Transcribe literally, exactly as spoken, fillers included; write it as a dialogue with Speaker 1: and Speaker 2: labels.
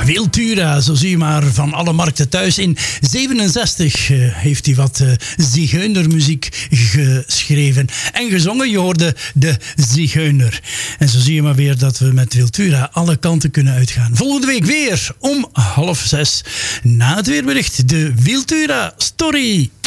Speaker 1: Wiltura, zo zie je maar, van alle markten thuis. In zevenenzestig uh, heeft hij wat uh, zigeunermuziek geschreven en gezongen. Je hoorde de zigeuner. En zo zie je maar weer dat we met Wiltura alle kanten kunnen uitgaan. Volgende week weer om half zes na het weerbericht. De Wiltura Story.